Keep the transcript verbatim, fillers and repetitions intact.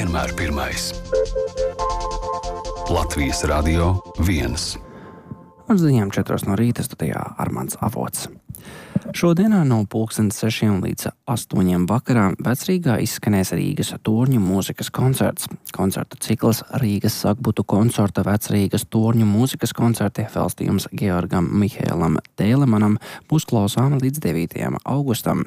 vienmēr pirmais. Latvijas Radio viens. Uz ziņām četros no rīta studijā Armands Avots. Šodienā no pulksten sešiem līdz astoņiem vakarā Vecrīgā izskanēs Rīgas torņu mūzikas koncerts. Koncertu cikls Rīgas Sagbutu koncerta Vecrīgas torņu mūzikas koncerti velstījums Georgam Mihēlam Tēlemanam būs klausām līdz devītajam augustam.